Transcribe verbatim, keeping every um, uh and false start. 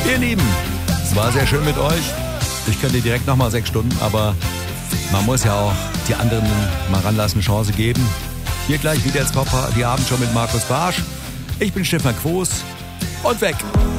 Ihr Lieben, es war sehr schön mit euch. Ich könnte direkt nochmal sechs Stunden, aber man muss ja auch die anderen mal ranlassen, Chance geben. Hier gleich wieder ins Pop, die Abendshow mit Markus Barsch. Ich bin Stefan Quos und weg.